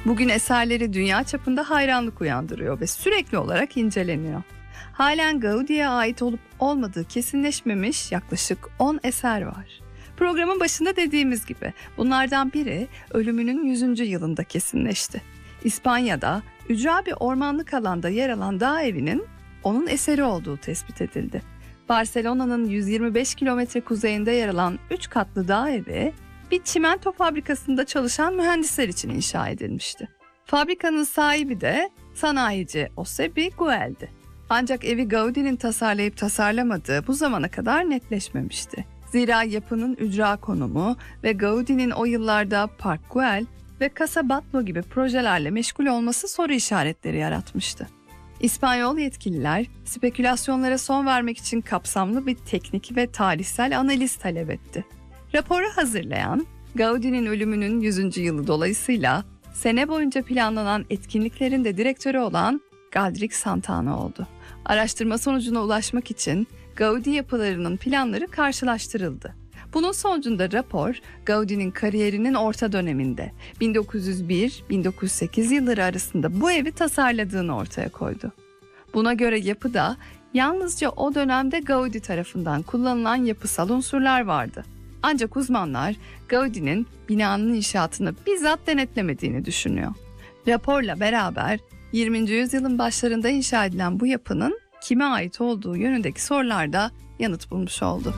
Bugün eserleri dünya çapında hayranlık uyandırıyor ve sürekli olarak inceleniyor. Halen Gaudi'ye ait olup olmadığı kesinleşmemiş yaklaşık 10 eser var. Programın başında dediğimiz gibi bunlardan biri ölümünün 100. yılında kesinleşti. İspanya'da ücra bir ormanlık alanda yer alan dağ evinin onun eseri olduğu tespit edildi. Barcelona'nın 125 kilometre kuzeyinde yer alan 3 katlı dağ evi bir çimento fabrikasında çalışan mühendisler için inşa edilmişti. Fabrikanın sahibi de sanayici Eusebio Güell'di. Ancak evi Gaudi'nin tasarlayıp tasarlamadığı bu zamana kadar netleşmemişti. Zira yapının ücra konumu ve Gaudi'nin o yıllarda Park Güell ve Casa Batlló gibi projelerle meşgul olması soru işaretleri yaratmıştı. İspanyol yetkililer spekülasyonlara son vermek için kapsamlı bir teknik ve tarihsel analiz talep etti. Raporu hazırlayan, Gaudi'nin ölümünün 100. yılı dolayısıyla sene boyunca planlanan etkinliklerin de direktörü olan Galdric Santana oldu. Araştırma sonucuna ulaşmak için Gaudi yapılarının planları karşılaştırıldı. Bunun sonucunda rapor, Gaudi'nin kariyerinin orta döneminde 1901-1908 yılları arasında bu evi tasarladığını ortaya koydu. Buna göre yapıda yalnızca o dönemde Gaudi tarafından kullanılan yapısal unsurlar vardı. Ancak uzmanlar Gaudi'nin binanın inşaatını bizzat denetlemediğini düşünüyor. Raporla beraber 20. yüzyılın başlarında inşa edilen bu yapının kime ait olduğu yönündeki sorularda yanıt bulmuş oldu.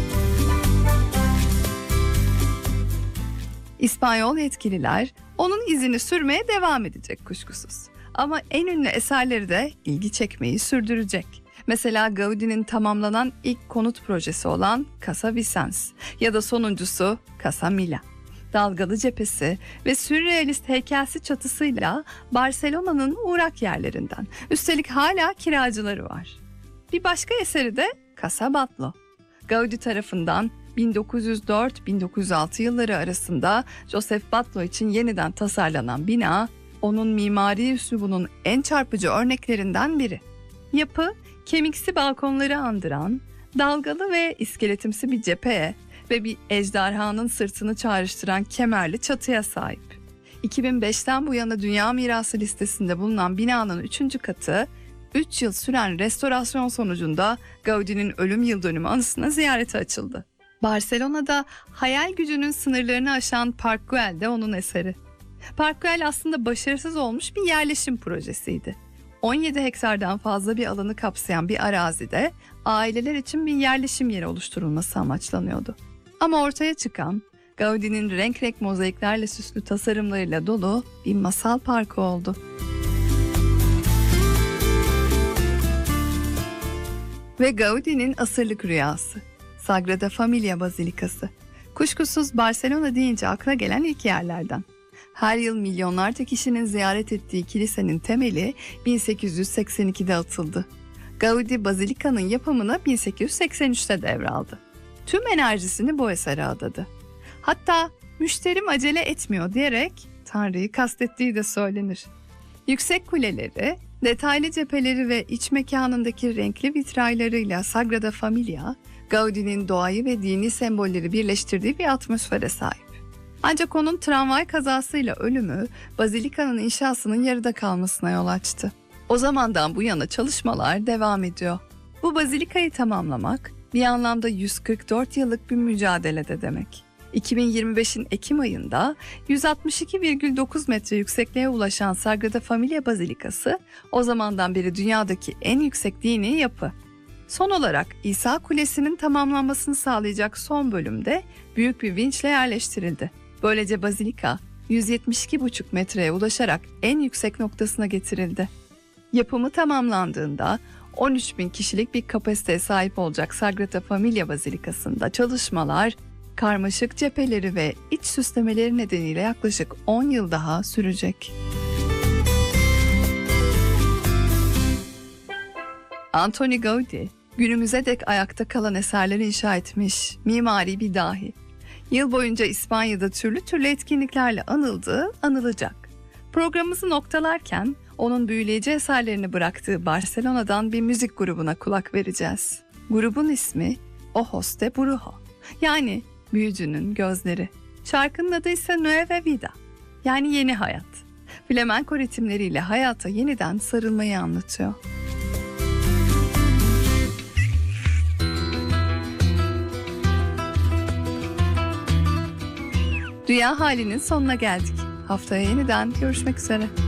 İspanyol yetkililer onun izini sürmeye devam edecek kuşkusuz. Ama en ünlü eserleri de ilgi çekmeyi sürdürecek. Mesela Gaudi'nin tamamlanan ilk konut projesi olan Casa Vicens ya da sonuncusu Casa Mila. Dalgalı cephesi ve sürrealist heykelsi çatısıyla Barcelona'nın uğrak yerlerinden. Üstelik hala kiracıları var. Bir başka eseri de Casa Batlló. Gaudi tarafından 1904-1906 yılları arasında Joseph Batlló için yeniden tasarlanan bina, onun mimari üslubunun en çarpıcı örneklerinden biri. Yapı, kemiksi balkonları andıran, dalgalı ve iskeletimsi bir cepheye ve bir ejderhanın sırtını çağrıştıran kemerli çatıya sahip. 2005'ten bu yana Dünya Mirası listesinde bulunan binanın 3. katı, 3 yıl süren restorasyon sonucunda Gaudi'nin ölüm yıldönümü anısına ziyarete açıldı. Barcelona'da hayal gücünün sınırlarını aşan Park Güell de onun eseri. Park Güell aslında başarısız olmuş bir yerleşim projesiydi. 17 hektardan fazla bir alanı kapsayan bir arazide aileler için bir yerleşim yeri oluşturulması amaçlanıyordu. Ama ortaya çıkan Gaudi'nin renk renk mozaiklerle süslü tasarımlarıyla dolu bir masal parkı oldu. Ve Gaudi'nin asırlık rüyası, Sagrada Familia Bazilikası. Kuşkusuz Barcelona deyince akla gelen ilk yerlerden. Her yıl milyonlarca kişinin ziyaret ettiği kilisenin temeli 1882'de atıldı. Gaudi Bazilika'nın yapımını 1883'te devraldı. Tüm enerjisini bu esere adadı. Hatta müşterim acele etmiyor diyerek Tanrı'yı kastettiği de söylenir. Yüksek kuleleri, detaylı cepheleri ve iç mekanındaki renkli vitraylarıyla Sagrada Familia, Gaudi'nin doğayı ve dini sembolleri birleştirdiği bir atmosfere sahip. Ancak onun tramvay kazasıyla ölümü Bazilika'nın inşasının yarıda kalmasına yol açtı. O zamandan bu yana çalışmalar devam ediyor. Bu Bazilika'yı tamamlamak bir anlamda 144 yıllık bir mücadelede demek. 2025'in Ekim ayında 162,9 metre yüksekliğe ulaşan Sagrada Familia Bazilikası o zamandan beri dünyadaki en yüksek dini yapı. Son olarak İsa Kulesi'nin tamamlanmasını sağlayacak son bölümde büyük bir vinçle yerleştirildi. Böylece Bazilika 172,5 metreye ulaşarak en yüksek noktasına getirildi. Yapımı tamamlandığında 13.000 kişilik bir kapasiteye sahip olacak Sagrada Familia Bazilikası'nda çalışmalar, karmaşık cepheleri ve iç süslemeleri nedeniyle yaklaşık 10 yıl daha sürecek. Antoni Gaudi, günümüze dek ayakta kalan eserleri inşa etmiş mimari bir dahi. Yıl boyunca İspanya'da türlü etkinliklerle anılacak. Programımızı noktalarken onun büyüleyici eserlerini bıraktığı Barcelona'dan bir müzik grubuna kulak vereceğiz. Grubun ismi Ojos de Brujo, yani büyücünün gözleri. Şarkının adı ise Nueva Vida, yani yeni hayat. Flamenko ritimleriyle hayata yeniden sarılmayı anlatıyor. Rüya Hali'nin sonuna geldik. Haftaya yeniden görüşmek üzere.